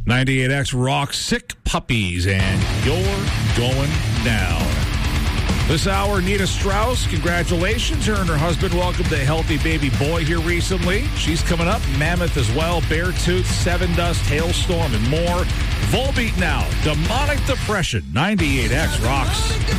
98X rocks Sick Puppies, and you're going down. This hour, Nita Strauss, congratulations. Her and her husband welcomed a healthy baby boy here recently. She's coming up. Mammoth as well. Beartooth, Seven Dust, Hailstorm, and more. Volbeat now. Demonic Depression. 98X rocks.